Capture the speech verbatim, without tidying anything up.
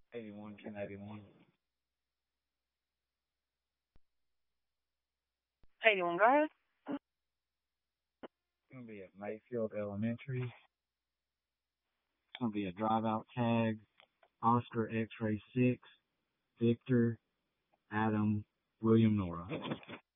eighty-one, ten eighty-one. eighty-one, go ahead. It's gonna be at Mayfield Elementary. It's gonna be a drive out tag. Oscar X-ray six, Victor, Adam, William Nora.